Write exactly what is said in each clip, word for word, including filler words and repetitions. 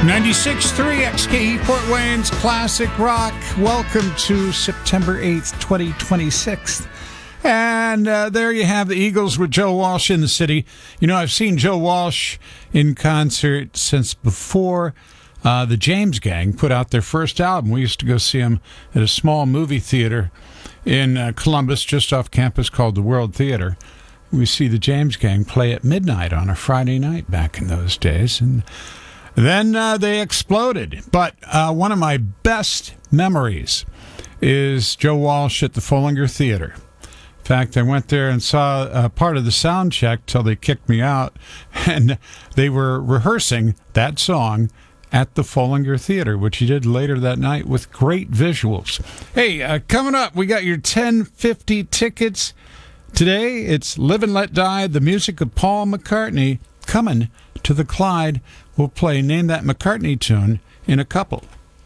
ninety-six point three X K E Fort Wayne's Classic Rock. Welcome to September eighth, twenty twenty-six. And uh, there you have the Eagles with Joe Walsh in the city. You know, I've seen Joe Walsh in concert since before uh, the James Gang put out their first album. We used to go see him at a small movie theater in uh, Columbus, just off campus, called the World Theater. We see the James Gang play at midnight on a Friday night back in those days. And then uh, they exploded. But uh, one of my best memories is Joe Walsh at the Follinger Theater. In fact, I went there and saw uh, part of the sound check till they kicked me out, and they were rehearsing that song at the Follinger Theater, which he did later that night with great visuals. Hey, uh, coming up, we got your ten fifty tickets. Today, it's Live and Let Die, the music of Paul McCartney, coming to the Clyde. We'll play Name That McCartney Tune in a couple.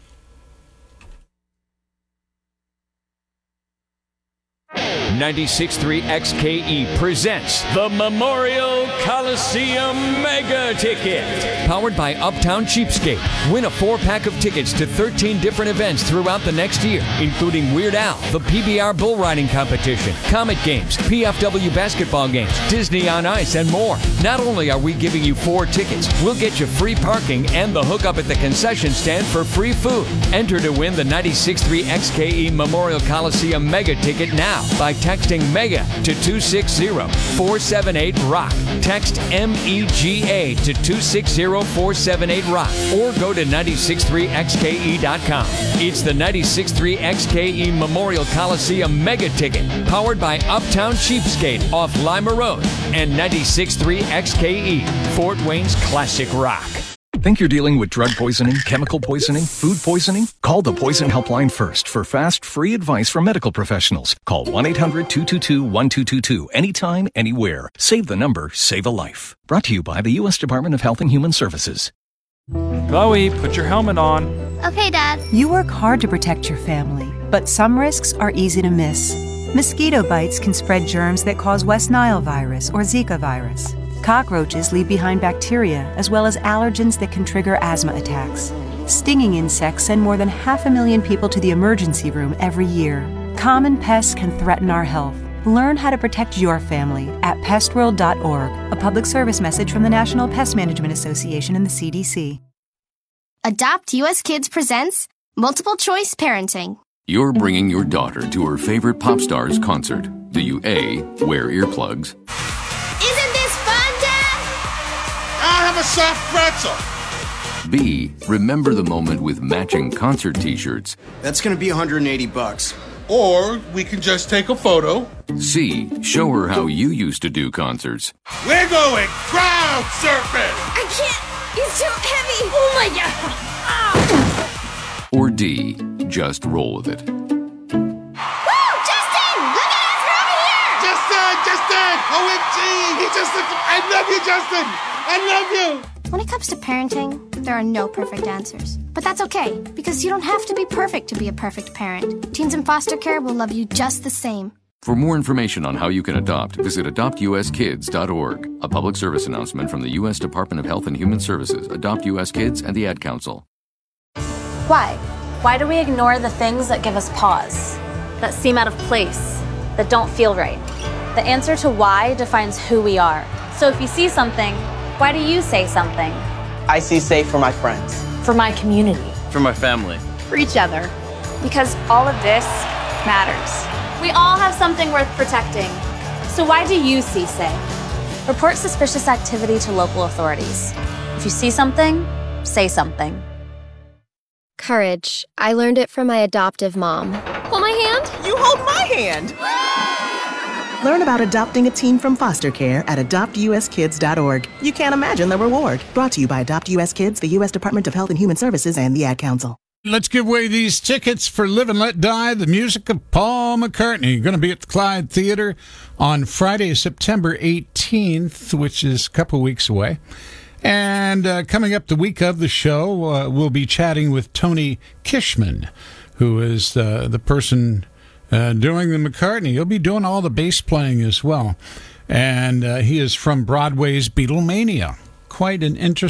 ninety-six point three X K E presents the Memorial Coliseum Mega Ticket. Powered by Uptown Cheapskate. Win a four-pack of tickets to thirteen different events throughout the next year, including Weird Al, the P B R Bull Riding Competition, Comet Games, P F W basketball games, Disney on Ice, and more. Not only are we giving you four tickets, we'll get you free parking and the hookup at the concession stand for free food. Enter to win the ninety-six point three X K E Memorial Coliseum Mega Ticket now by texting MEGA to two six zero four seven eight ROCK. Text M E G A to two six zero four seven eight ROCK or go to ninety-six point three X K E dot com. It's the ninety-six point three X K E Memorial Coliseum Mega Ticket, powered by Uptown Cheapskate off Lima Road and ninety-six point three X K E, Fort Wayne's Classic Rock. Think you're dealing with drug poisoning, chemical poisoning, food poisoning? Call the Poison Helpline first for fast, free advice from medical professionals. Call one eight hundred two two two one two two two anytime, anywhere. Save the number, save a life. Brought to you by the U S Department of Health and Human Services. Chloe, put your helmet on. Okay, Dad. You work hard to protect your family, but some risks are easy to miss. Mosquito bites can spread germs that cause West Nile virus or Zika virus. Cockroaches leave behind bacteria as well as allergens that can trigger asthma attacks. Stinging insects send more than half a million people to the emergency room every year. Common pests can threaten our health. Learn how to protect your family at pest world dot org, a public service message from the National Pest Management Association and the C D C. Adopt U S Kids presents Multiple Choice Parenting. You're bringing your daughter to her favorite pop star's concert. Do you A, wear earplugs? Isn't this fun, Dad? I'll have a soft pretzel. B, remember the moment with matching concert t-shirts. That's gonna be one hundred eighty bucks. Or we can just take a photo. C, show her how you used to do concerts. We're going crowd surfing. I can't. It's too heavy. Oh my God. Ah. Or D, just roll with it. Woo! Justin! Look at us! We're over here! Justin! Justin! O M G! He just looked... I love you, Justin! I love you! When it comes to parenting, there are no perfect answers. But that's okay, because you don't have to be perfect to be a perfect parent. Teens in foster care will love you just the same. For more information on how you can adopt, visit adopt u s kids dot org. A public service announcement from the U S Department of Health and Human Services, Adopt U S Kids, and the Ad Council. Why? Why do we ignore the things that give us pause, that seem out of place, that don't feel right? The answer to why defines who we are. So if you see something, why do you say something? I see safe for my friends. For my community. For my family. For each other. Because all of this matters. We all have something worth protecting. So why do you see safe? Report suspicious activity to local authorities. If you see something, say something. Courage. I learned it from my adoptive mom. Hold my hand? You hold my hand! Learn about adopting a teen from foster care at adopt u s kids dot org. You can't imagine the reward. Brought to you by Adopt U S Kids, the U S Department of Health and Human Services, and the Ad Council. Let's give away these tickets for Live and Let Die, the music of Paul McCartney. Going to be at the Clyde Theater on Friday, September eighteenth, which is a couple weeks away. And uh, coming up the week of the show, uh, we'll be chatting with Tony Kishman, who is uh, the person uh, doing the McCartney. He'll be doing all the bass playing as well. And uh, he is from Broadway's Beatlemania. Quite an interesting